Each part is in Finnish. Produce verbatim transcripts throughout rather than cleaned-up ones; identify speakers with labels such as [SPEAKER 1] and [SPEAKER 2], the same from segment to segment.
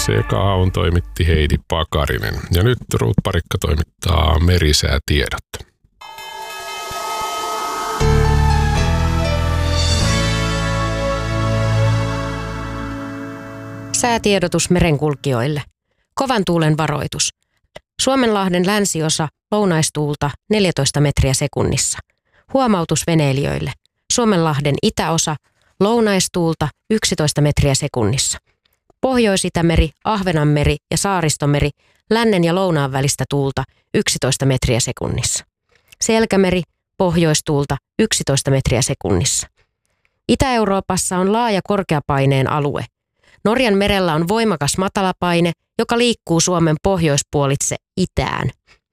[SPEAKER 1] studiossa ja Kaahun toimitti Heidi Pakarinen. Ja nyt Ruut Parikka toimittaa merisäätiedot.
[SPEAKER 2] Säätiedotus merenkulkijoille. Kovan tuulen varoitus. Suomenlahden länsiosa lounaistuulta neljätoista metriä sekunnissa. Huomautus veneilijöille. Suomenlahden itäosa lounaistuulta yksitoista metriä sekunnissa. Pohjois-Itämeri, Ahvenanmeri ja Saaristomeri lännen ja lounaan välistä tuulta yksitoista metriä sekunnissa. Selkämeri, pohjoistuulta yksitoista metriä sekunnissa. Itä-Euroopassa on laaja korkeapaineen alue. Norjan merellä on voimakas matalapaine, joka liikkuu Suomen pohjoispuolitse itään.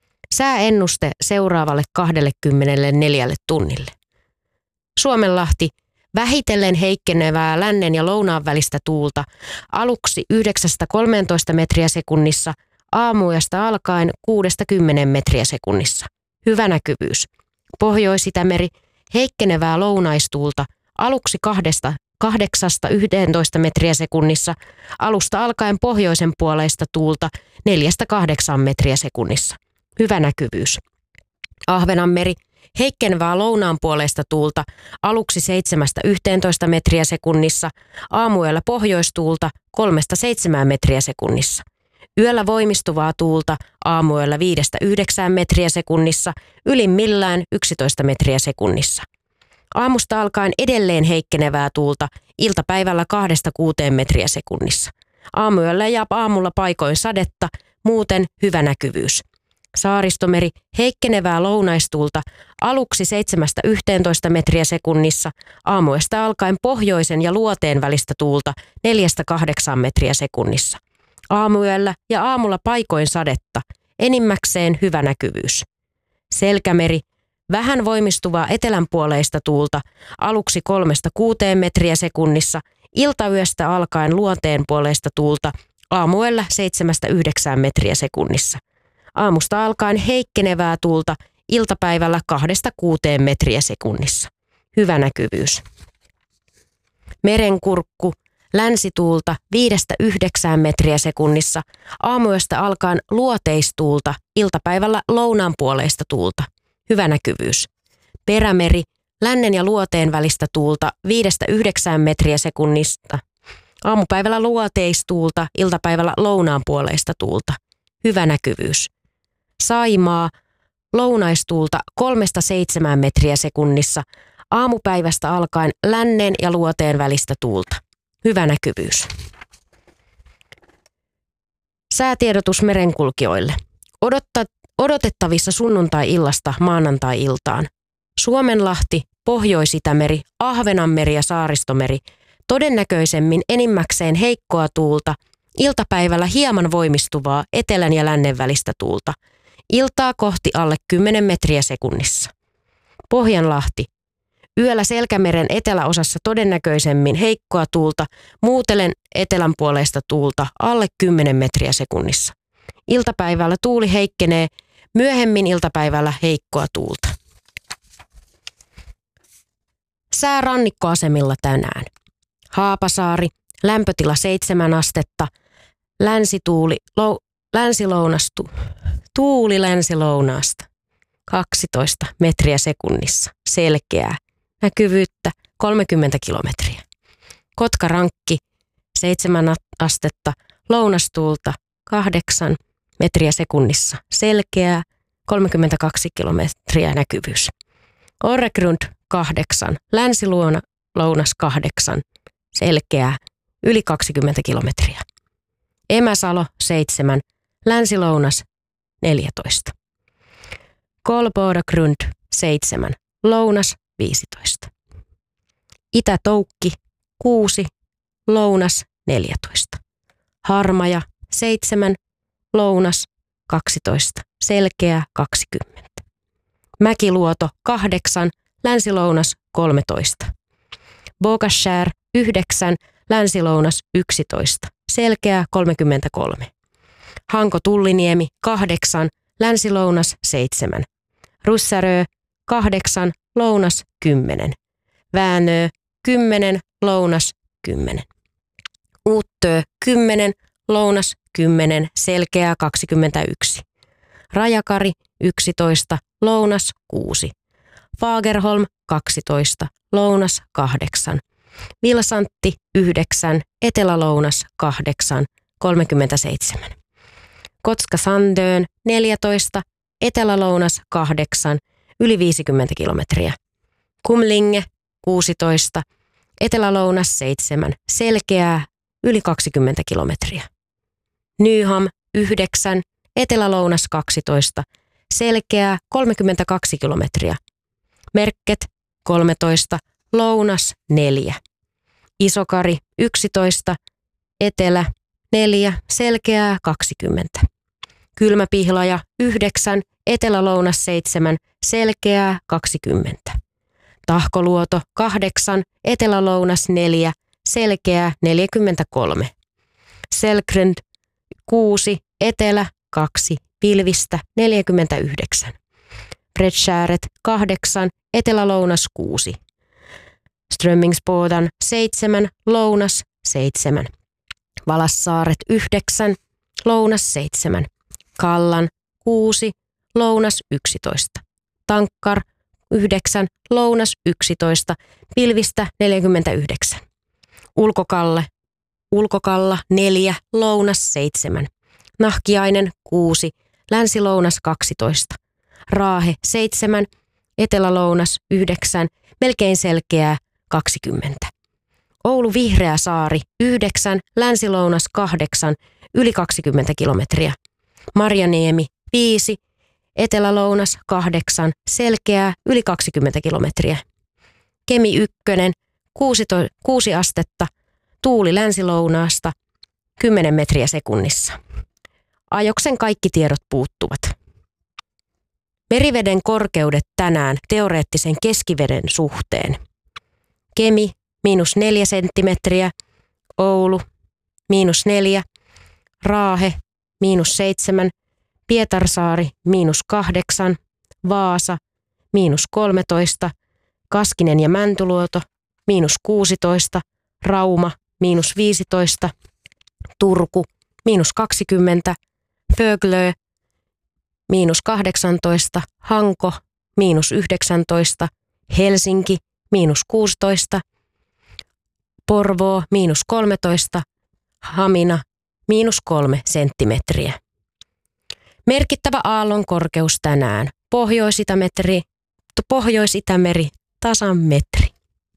[SPEAKER 2] Sääennuste seuraavalle kaksikymmentäneljä tunnille. Suomenlahti, vähitellen heikkenevää lännen ja lounaan välistä tuulta, aluksi yhdeksästä kolmeentoista metriä sekunnissa, aamuyöstä alkaen kuudesta kymmeneen metriä sekunnissa. Hyvä näkyvyys. Pohjois-Itämeri, heikkenevää lounaistuulta, aluksi kahdesta kahdeksasta yhteentoista metriä sekunnissa, alusta alkaen pohjoisen puoleista tuulta neljästä kahdeksaan metriä sekunnissa. Hyvä näkyvyys. Ahvenanmeri, heikkenevää lounaan puoleista tuulta, aluksi seitsemästä yhteentoista metriä sekunnissa, aamuyöllä pohjoistuulta kolmesta seitsemään metriä sekunnissa. Yöllä voimistuvaa tuulta, aamuyöllä viidestä yhdeksään metriä sekunnissa, ylimmillään yksitoista metriä sekunnissa. Aamusta alkaen edelleen heikkenevää tuulta, iltapäivällä kahdesta kuuteen metriä sekunnissa. Aamuyöllä ja aamulla paikoin sadetta, muuten hyvä näkyvyys. Saaristomeri, heikkenevää lounaistuulta, aluksi seitsemästä yhteentoista metriä sekunnissa, aamuyöstä alkaen pohjoisen ja luoteen välistä tuulta neljästä kahdeksaan metriä sekunnissa. Aamuyöllä ja aamulla paikoin sadetta, enimmäkseen hyvä näkyvyys. Selkämeri, vähän voimistuvaa etelänpuoleista tuulta, aluksi kolmesta kuuteen metriä sekunnissa, iltayöstä alkaen luonteen puoleista tuulta, aamuyöllä seitsemästä yhdeksään metriä sekunnissa. Aamusta alkaen heikkenevää tuulta, iltapäivällä kahdesta kuuteen metriä sekunnissa. Hyvä näkyvyys. Merenkurkku, länsituulta viidestä yhdeksään metriä sekunnissa, aamuyöstä alkaen luoteistuulta, iltapäivällä lounaan puoleista tuulta. Hyvä näkyvyys. Perämeri, lännen ja luoteen välistä tuulta viidestä yhdeksään metriä sekunnista. Aamupäivällä luoteistuulta, iltapäivällä lounaan puoleista tuulta. Hyvä näkyvyys. Saimaa, lounaistuulta kolmesta seitsemään metriä sekunnissa. Aamupäivästä alkaen lännen ja luoteen välistä tuulta. Hyvä näkyvyys. Säätiedotus merenkulkijoille. Odottaa Odotettavissa sunnuntai-illasta maanantai-iltaan. Suomenlahti, Pohjois-Itämeri, Ahvenanmeri ja Saaristomeri, todennäköisemmin enimmäkseen heikkoa tuulta, iltapäivällä hieman voimistuvaa etelän ja lännen välistä tuulta, iltaa kohti alle kymmenen metriä sekunnissa. Pohjanlahti, yöllä Selkämeren eteläosassa todennäköisemmin heikkoa tuulta, muutelen etelän puoleista tuulta alle kymmenen metriä sekunnissa. Iltapäivällä tuuli heikkenee, myöhemmin iltapäivällä heikkoa tuulta. Sää rannikkoasemilla tänään. Haapasaari, lämpötila seitsemän astetta, länsituuli, lou, länsilounastu, tuuli länsilounaasta kaksitoista metriä sekunnissa, selkeää, näkyvyyttä kolmekymmentä kilometriä. Kotkarankki, seitsemän astetta, lounastuulta kahdeksan metriä sekunnissa, selkeää, kolmekymmentäkaksi kilometriä näkyvyys. Orregrund kahdeksan, länsiluona lounas kahdeksan, selkeää, yli kaksikymmentä kilometriä. Emäsalo seitsemän, länsilounas neljätoista. Kolbodagrund seitsemän, lounas viisitoista. Itä-Toukki kuusi, lounas neljätoista. Harmaja seitsemän, lounas kaksitoista, selkeää kaksikymmentä. Mäkiluoto kahdeksan, länsilounas kolmetoista. Bogashär yhdeksän, länsilounas yksitoista, selkeää kolmekymmentäkolme. Hanko-Tulliniemi kahdeksan, länsilounas seitsemän. Russärö kahdeksan, lounas kymmenen. Väänö kymmenen, lounas kymmenen. Uuttö kymmenen, lounas kymmenen, selkeää kaksikymmentäyksi. Rajakari yksitoista, lounas kuusi. Fagerholm kaksitoista, lounas kahdeksan. Vilsantti yhdeksän, etelälounas kahdeksan, kolmekymmentäseitsemän. Kotska-Sandön neljätoista, etelälounas kahdeksan, yli viisikymmentä kilometriä. Kumlinge kuusitoista, etelälounas seitsemän, selkeää, yli kaksikymmentä kilometriä. Nyham yhdeksän, etelälounas kaksitoista, selkeää, kolmekymmentäkaksi kilometriä. Merket kolmetoista, lounas neljä. Isokari yksitoista, etelä neljä, selkeää kaksikymmentä. Kylmäpihlaja yhdeksän, etelälounas seitsemän, selkeää kaksikymmentä. Tahkoluoto kahdeksan, etelälounas neljä, selkeää neljäkymmentäkolme. Selkrend kuusi, etelä kaksi, pilvistä neljäkymmentäyhdeksän. Bredskäret kahdeksan, etelälounas kuusi. Strömmingsbodan seitsemän, lounas seitsemän. Valassaaret yhdeksän, lounas seitsemän. Kallan kuusi, lounas yksitoista. Tankkar yhdeksän, lounas yksitoista, pilvistä neljäkymmentäyhdeksän. Ulkokalle, ulkokalla neljä, lounas seitsemän. Nahkiainen kuusi, länsilounas kaksitoista. Raahe seitsemän, etelälounas yhdeksän, melkein selkeää kaksikymmentä. Oulu Vihreä saari yhdeksän, länsilounas kahdeksan, yli kaksikymmentä kilometriä. Marjaniemi viisi, etelälounas kahdeksan, selkeää, yli kaksikymmentä kilometriä. Kemi ykkönen kuusi astetta, tuuli länsilounaasta kymmenen metriä sekunnissa. Ajoksen kaikki tiedot puuttuvat. Meriveden korkeudet tänään teoreettisen keskiveden suhteen. Kemi miinus neljä senttimetriä, Oulu miinus neljä, Raahe miinus seitsemän, Pietarsaari miinus kahdeksan, Vaasa miinus kolmetoista, Kaskinen ja Mäntyluoto miinus kuusitoista, Rauma miinus viisitoista, Turku miinus kaksikymmentä, Föglö miinus kahdeksantoista, Hanko miinus yhdeksäntoista, Helsinki miinus kuusitoista, Porvoo miinus kolmetoista, Hamina miinus kolme senttimetriä. Merkittävä aallon korkeus tänään. Pohjois-Itämeri, Pohjois-Itämeri tasan metri.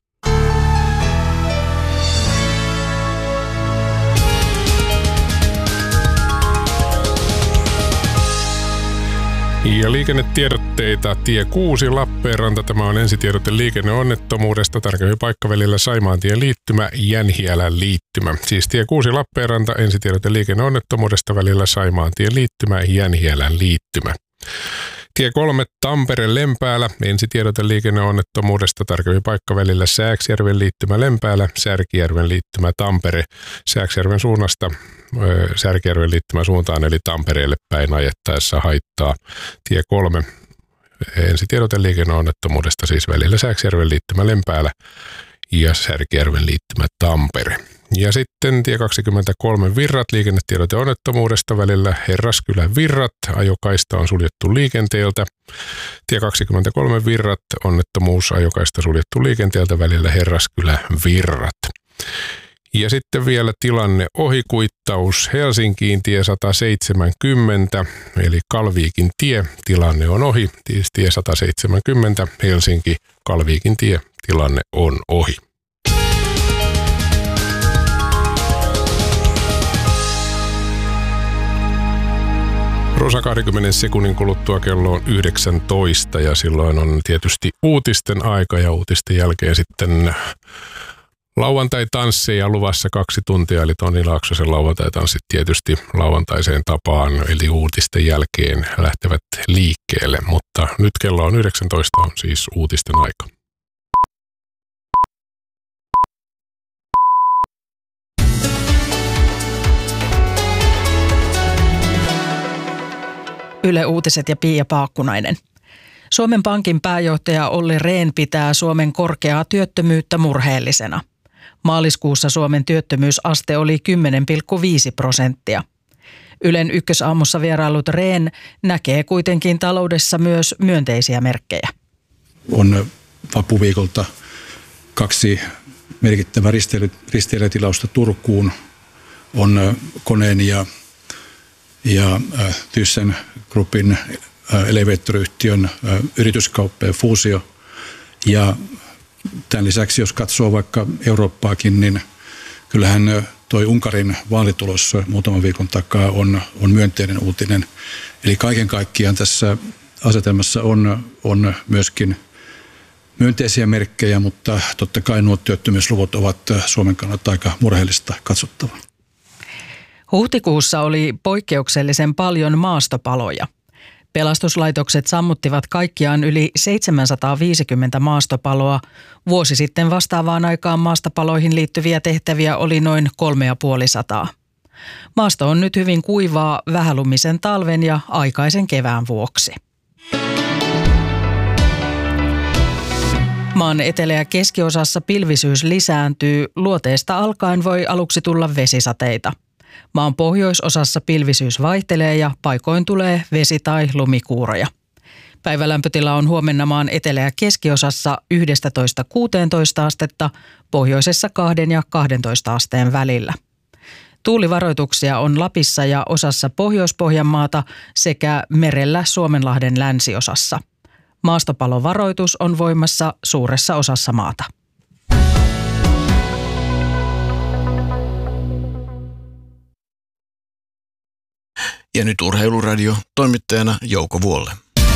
[SPEAKER 1] Ja liikennetiedotteita. Tie kuusi Lappeenranta. Tämä on ensitiedote liikenneonnettomuudesta. Tarkemmin paikkavälillä Saimaantien liittymä, Jänhiälän liittymä. Siis tie kuusi Lappeenranta, ensitiedote liikenneonnettomuudesta välillä Saimaantien liittymä, Jänhiälän liittymä. Tie kolme Tampere Lempäälä, ensitiedote liikenneonnettomuudesta, tarkemmin paikkavälillä Sääksjärven liittymä Lempäälä, Särkijärven liittymä Tampere, Sääksjärven suunnasta Särkijärven liittymä suuntaan eli Tampereelle päin ajettaessa haittaa. Tie kolme ensitiedote liikenneonnettomuudesta, siis välillä Sääksjärven liittymä Lempäälä ja Särkijärven liittymä Tampere. Ja sitten tie kaksikymmentäkolme Virrat, liikennetiedote onnettomuudesta välillä Herraskylän Virrat, ajokaista on suljettu liikenteeltä. Tie kaksikymmentäkolme Virrat, onnettomuus, ajokaista suljettu liikenteeltä välillä Herraskylän Virrat. Ja sitten vielä tilanne ohikuittaus Helsinkiin tie sata seitsemänkymmentä, eli Kalviikin tie, tilanne on ohi. Tie sata seitsemänkymmentä Helsinki, Kalviikin tie, tilanne on ohi. Rosa kaksikymmentä sekunnin kuluttua kello on yhdeksäntoista ja silloin on tietysti uutisten aika ja uutisten jälkeen sitten lauantai-tansseja luvassa kaksi tuntia, eli Toni Laaksosen lauantai-tanssit tietysti lauantaiseen tapaan, eli uutisten jälkeen lähtevät liikkeelle, mutta nyt kello on yhdeksäntoista, on siis uutisten aika.
[SPEAKER 3] Yle Uutiset ja Pia Paakkunainen. Suomen Pankin pääjohtaja Olli Rehn pitää Suomen korkeaa työttömyyttä murheellisena. Maaliskuussa Suomen työttömyysaste oli kymmenen pilkku viisi prosenttia. Ylen ykkösaamussa vierailut Rehn näkee kuitenkin taloudessa myös myönteisiä merkkejä.
[SPEAKER 4] On vappuviikolta kaksi merkittävää risteilijätilausta Turkuun. On Koneen ja, ja Thyssen Groupin elevaattoriyhtiön yrityskauppa ja fuusio. Ja tämän lisäksi, jos katsoo vaikka Eurooppaakin, niin kyllähän toi Unkarin vaalitulos muutaman viikon takaa on, on myönteinen uutinen. Eli kaiken kaikkiaan tässä asetelmassa on, on myöskin myönteisiä merkkejä, mutta totta kai nuo työttömyysluvut ovat Suomen kannalta aika murheellista katsottavaa.
[SPEAKER 3] Huhtikuussa oli poikkeuksellisen paljon maastopaloja. Pelastuslaitokset sammuttivat kaikkiaan yli seitsemänsataaviisikymmentä maastopaloa. Vuosi sitten vastaavaan aikaan maastopaloihin liittyviä tehtäviä oli noin kolmesataa. Maasto on nyt hyvin kuivaa vähälumisen talven ja aikaisen kevään vuoksi. Maan etelä- ja keskiosassa pilvisyys lisääntyy. Luoteesta alkaen voi aluksi tulla vesisateita. Maan pohjoisosassa pilvisyys vaihtelee ja paikoin tulee vesi- tai lumikuuroja. Päivälämpötila on huomenna maan etelä- ja keskiosassa yksitoista kuusitoista astetta, pohjoisessa kaksi ja kaksitoista asteen välillä. Tuulivaroituksia on Lapissa ja osassa Pohjois-Pohjanmaata sekä merellä Suomenlahden länsiosassa. Maastopalovaroitus on voimassa suuressa osassa maata.
[SPEAKER 5] Ja nyt Urheiluradio, toimittajana Jouko Vuolle.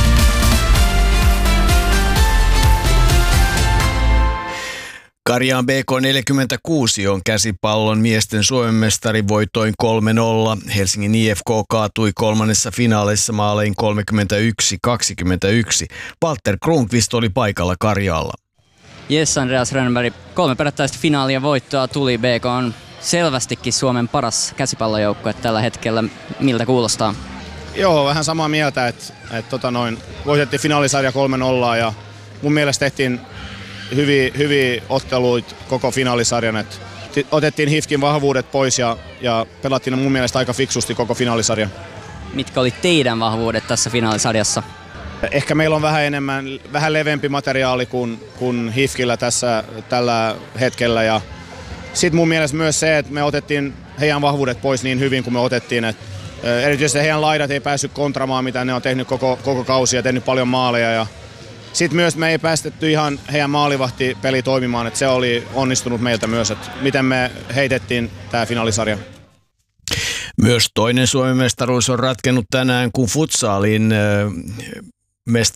[SPEAKER 5] Karjaan B K neljäkymmentäkuusi on käsipallon miesten Suomen mestari voitoin kolme nolla. Helsingin I F K kaatui kolmannessa finaalissa maalein kolmekymmentäyksi kaksikymmentäyksi. Walter Kronqvist oli paikalla Karjaalla.
[SPEAKER 6] Jes, Andreas Rönnberg. Kolme perättäistä finaalia voittoa tuli. B K on selvästikin Suomen paras käsipallojoukkue tällä hetkellä. Miltä kuulostaa?
[SPEAKER 7] Joo, vähän samaa mieltä, että et, tota noin, voitettiin finaalisarja kolme nolla ja mun mielestä tehtiin hyviä, hyviä otteluita koko finaalisarjan. Et otettiin H I F K:n vahvuudet pois ja, ja pelattiin mun mielestä aika fiksusti koko finaalisarja.
[SPEAKER 6] Mitkä oli teidän vahvuudet tässä finaalisarjassa?
[SPEAKER 7] Ehkä meillä on vähän enemmän, vähän leveämpi materiaali kuin, kuin H I F K:llä tässä tällä hetkellä. Ja sitten mun mielestä myös se, että me otettiin heidän vahvuudet pois niin hyvin kuin me otettiin. Et erityisesti heidän laidat ei päässyt kontramaan, mitä ne on tehnyt koko, koko kausi ja tehnyt paljon maaleja. Ja sitten myös me ei päästetty ihan heidän maalivahtipeli toimimaan, että se oli onnistunut meiltä myös, että miten me heitettiin tämä finaalisarja. Myös
[SPEAKER 5] toinen Suomen mestaruus on ratkennut tänään, kun futsalin